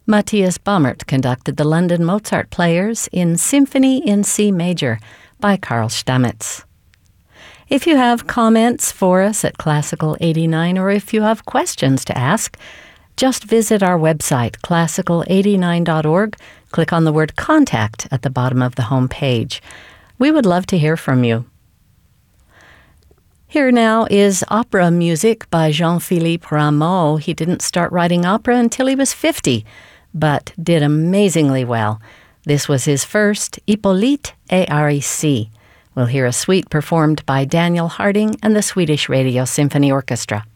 Matthias Baumert conducted the London Mozart Players in Symphony in C Major by Karl Stamitz. If you have comments for us at Classical 89, or if you have questions to ask, just visit our website, classical89.org. Click on the word Contact at the bottom of the home page. We would love to hear from you. Here now is opera music by Jean-Philippe Rameau. He didn't start writing opera until he was 50, but did amazingly well. This was his first, Hippolyte et Aricie. We'll hear a suite performed by Daniel Harding and the Swedish Radio Symphony Orchestra.